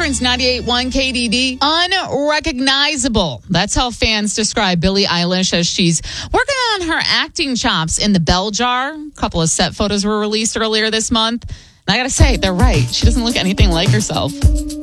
Akron's 98.1 KDD. Unrecognizable. That's how fans describe Billie Eilish as she's working on her acting chops in The Bell Jar. A couple of set photos were released earlier this month. And I got to say, they're right. She doesn't look anything like herself.